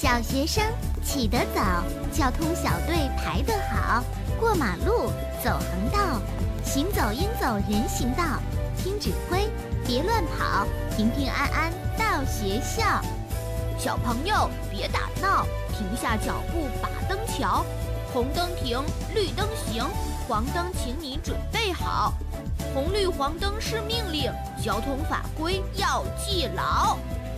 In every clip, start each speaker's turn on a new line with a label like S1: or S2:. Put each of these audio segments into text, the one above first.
S1: 小学生起得早，交通小队排得好，过马路走横道，行走应走人行道，听指挥别乱跑，平平安安到学校。
S2: 小朋友别打闹，停下脚步把灯瞧，红灯停，绿灯行，黄灯请你准备好。红绿黄灯是命令，交通法规要记牢。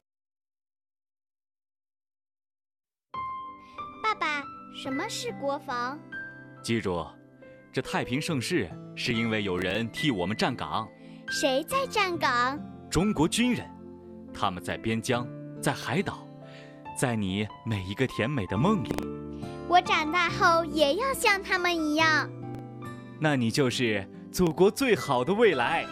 S3: 爸爸，什么是国防？
S4: 记住，这太平盛世是因为有人替我们站岗。
S3: 谁在站岗？
S4: 中国军人，他们在边疆，在海岛，在你每一个甜美的梦里。
S3: 我长大后也要像他们一样。
S4: 那你就是祖国最好的未来。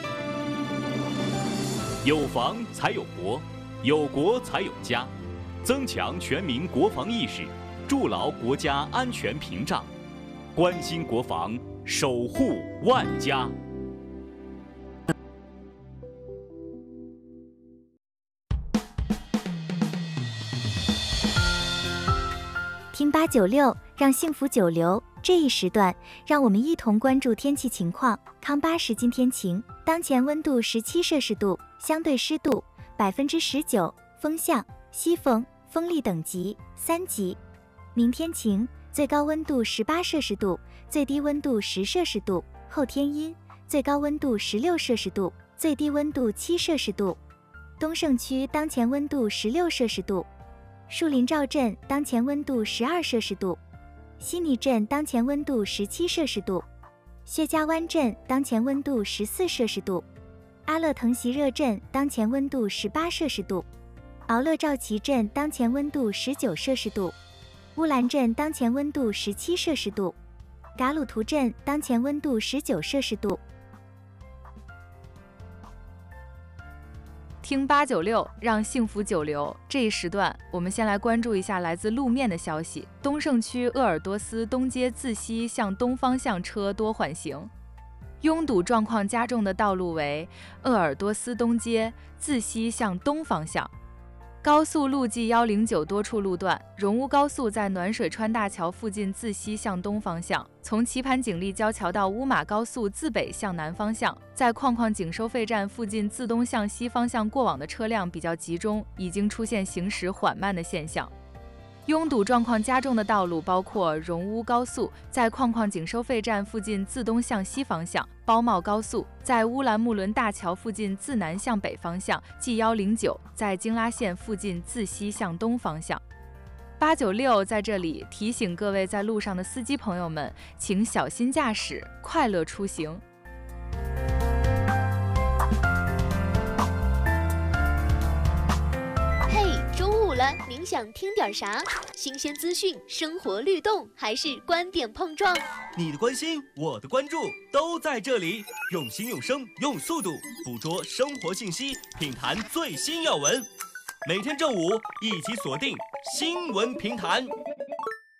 S4: 有防才有国，有国才有家。增强全民国防意识，筑牢国家安全屏障，关心国防，守护万家。
S5: 听896，让幸福久留。这一时段，让我们一同关注天气情况。康巴时今天晴，当前温度17摄氏度，相对湿度19%，风向西风，风力等级3级。明天晴，最高温度18摄氏度，最低温度10摄氏度。后天阴，最高温度16摄氏度，最低温度7摄氏度。东胜区当前温度16摄氏度。树林赵镇当前温度12摄氏度，西尼镇当前温度17摄氏度，薛家湾镇当前温度14摄氏度，阿勒腾席热镇当前温度18摄氏度，敖勒赵旗镇当前温度19摄氏度，乌兰镇当前温度17摄氏度，噶鲁图镇当前温度19摄氏度。
S6: 听896，让幸福久留。这一时段，我们先来关注一下来自路面的消息。东胜区鄂尔多斯东街自西向东方向车多缓行，拥堵状况加重的道路为鄂尔多斯东街自西向东方向。高速路G109多处路段，荣乌高速在暖水川大桥附近自西向东方向，从棋盘锦立交桥到乌马高速自北向南方向，在矿矿井收费站附近自东向西方向过往的车辆比较集中，已经出现行驶缓慢的现象。拥堵状况加重的道路包括荣乌高速在矿矿井收费站附近自东向西方向，包茂高速在乌兰木伦大桥附近自南向北方向，G109在京拉线附近自西向东方向。896在这里提醒各位在路上的司机朋友们，请小心驾驶，快乐出行。
S7: 您想听点啥？新鲜资讯、生活律动，还是观点碰撞？
S8: 你的关心，我的关注，都在这里。用心用声用速度捕捉生活信息，品谈最新要闻。每天正午一起锁定新闻评谈。